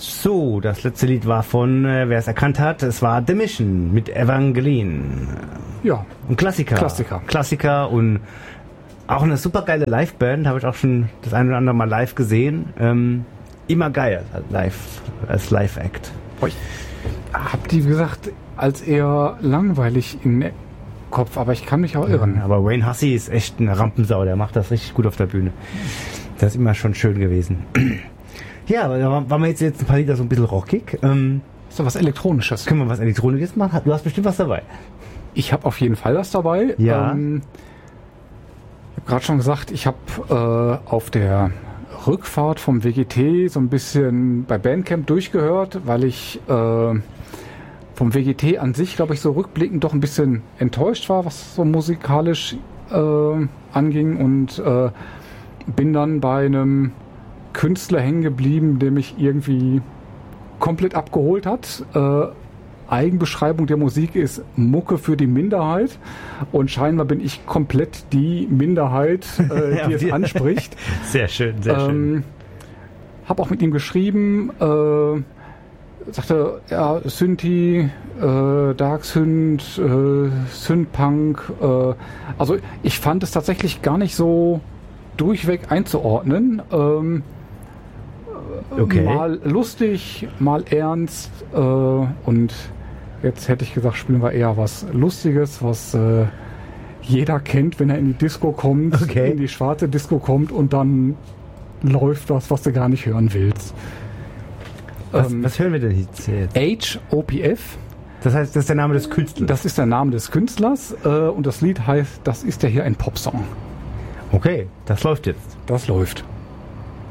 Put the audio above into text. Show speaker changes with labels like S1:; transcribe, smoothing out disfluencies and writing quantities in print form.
S1: So, das letzte Lied war von, wer es erkannt hat, es war The Mission mit Evangeline.
S2: Ja.
S1: Ein Klassiker. Klassiker und auch eine super geile Liveband, habe ich auch schon das eine oder andere Mal live gesehen. Immer geil als Live-Act.
S2: Habt ihr gesagt, als eher langweilig im Kopf, aber ich kann mich auch irren.
S1: Ja, aber Wayne Hussey ist echt eine Rampensau, der macht das richtig gut auf der Bühne. Das ist immer schon schön gewesen. Ja, aber da waren wir jetzt ein paar Lieder so ein bisschen rockig.
S2: So was Elektronisches.
S1: Können wir was Elektronisches machen? Du hast bestimmt was dabei.
S2: Ich habe auf jeden Fall was dabei.
S1: Ja.
S2: Ich habe gerade schon gesagt, ich habe auf der Rückfahrt vom WGT so ein bisschen bei Bandcamp durchgehört, weil ich vom WGT an sich, glaube ich, so rückblickend doch ein bisschen enttäuscht war, was so musikalisch anging und bin dann bei einem Künstler hängen geblieben, der mich irgendwie komplett abgeholt hat. Eigenbeschreibung der Musik ist Mucke für die Minderheit und scheinbar bin ich komplett die Minderheit, die es anspricht.
S1: Sehr schön, sehr schön.
S2: Habe auch mit ihm geschrieben, sagte, ja, Synthi, Dark Synth, Synthpunk, also ich fand es tatsächlich gar nicht so durchweg einzuordnen.
S1: Okay.
S2: Mal lustig, mal ernst und jetzt hätte ich gesagt, spielen wir eher was Lustiges, was jeder kennt, wenn er in die Disco kommt, in die schwarze Disco kommt und dann läuft was du gar nicht hören willst.
S1: Was hören wir denn jetzt?
S2: HOPF.
S1: Das heißt, das ist der Name des Künstlers?
S2: Das ist der Name des Künstlers und das Lied heißt, das ist ja hier ein Popsong.
S1: Okay, das läuft jetzt.
S2: Das läuft.